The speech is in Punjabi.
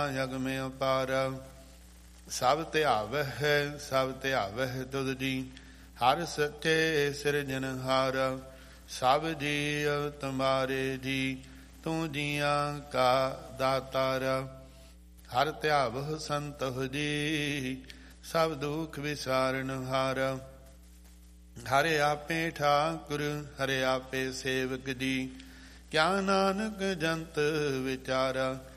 ਜਗ ਮੈਂ ਅਪਾਰ। ਸਭ ਧਿਆਵਹਿ ਸਭ ਧਿਆਵਹਿ ਤੁਧ ਜੀ, ਹਰਿ ਸੱਚੇ ਸਿਰਜਨਹਾਰ। ਸਭ ਜੀਵ ਤੁਮਾਰੇ ਜੀ, ਤੂੰ ਜੀਆਂ ਕਾ ਦਾਤਾਰ। ਹਰਿ ਧਿਆਵਹੁ ਸੰਤਹੁ ਜੀ, ਸਭ ਦੁਖ ਵਿਸਾਰਨਹਾਰ। ਹਰਿ ਆਪੇ ਠਾਕੁਰ ਹਰਿ ਆਪੇ ਸੇਵਕ ਜੀ, ਕਿਆ ਨਾਨਕ ਜੰਤ ਵਿਚਾਰਾ।